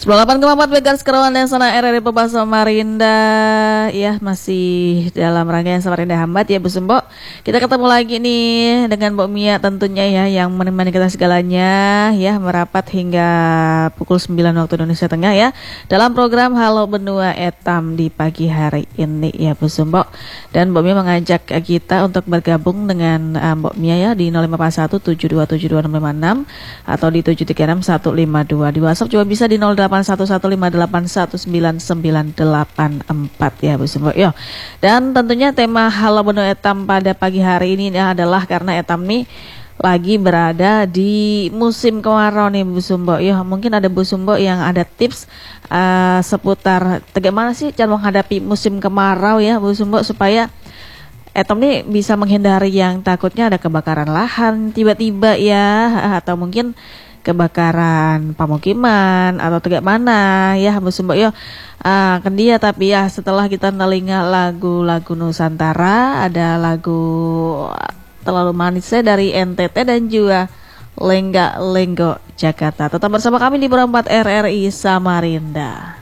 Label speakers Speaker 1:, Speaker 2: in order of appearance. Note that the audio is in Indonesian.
Speaker 1: 98,4 MHz Kerawan dan Sana RRI Pebas Samarinda. Ya, masih dalam rangkaian Samarinda Hambat ya Bu Sumbo. Kita ketemu lagi nih dengan Mbok Mia tentunya ya, yang menemani kita segalanya ya, merapat hingga pukul 9 waktu Indonesia Tengah ya, dalam program Halo Benua Etam di pagi hari ini ya Bu Sumbo. Dan Mbok Mia mengajak kita untuk bergabung dengan Mbok Mia ya di 0541 7272 atau di 736 1522. Di WhatsApp juga bisa di 081158199984 ya Bu Sumbo. Yo. Dan tentunya tema Halo Benua Etam pada pagi hari ini adalah karena Etam nih lagi berada di musim kemarau nih Bu Sumbo. Yo, mungkin ada Bu Sumbo yang ada tips seputar bagaimana sih cara menghadapi musim kemarau ya Bu Sumbo, supaya Etam nih bisa menghindari yang takutnya ada kebakaran lahan tiba-tiba ya, atau mungkin kebakaran pemukiman atau mana ya Bu Sumbo. Yo, kan dia tapi ya setelah kita telinga lagu-lagu Nusantara, ada lagu Terlalu Manisnya dari NTT dan juga Lenggak Lenggo Jakarta. Tetap bersama kami di Perempat RRI Samarinda.